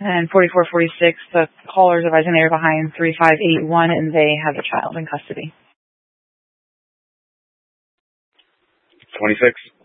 And 4446, the caller's advising they are behind 3581 and they have a child in custody. 26.